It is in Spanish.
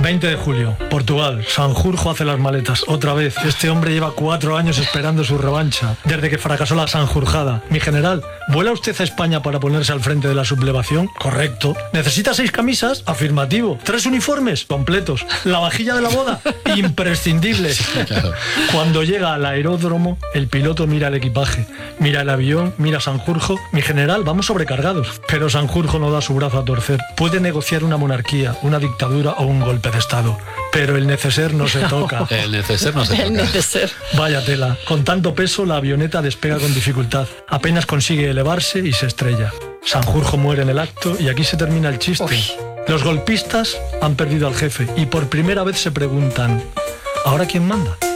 20 de julio, Portugal. Sanjurjo hace las maletas. Otra vez. Este hombre lleva 4 años esperando su revancha, desde que fracasó la sanjurjada. Mi general, ¿vuela usted a España para ponerse al frente de la sublevación? Correcto. ¿Necesita 6 camisas? Afirmativo. 3 uniformes? Completos. ¿La vajilla de la boda? Imprescindible. Claro. Cuando llega al aeródromo, el piloto mira el equipaje, mira el avión, mira a Sanjurjo. Mi general, vamos sobrecargados. Pero Sanjurjo no da su brazo a torcer. Puede negociar una monarquía, una dictadura o un golpe de estado, pero el neceser no se toca. El neceser no se toca. El neceser. Vaya tela. Con tanto peso, la avioneta despega con dificultad. Apenas consigue elevarse y se estrella. Sanjurjo muere en el acto y aquí se termina el chiste. Uy. Los golpistas han perdido al jefe y por primera vez se preguntan: ¿ahora quién manda?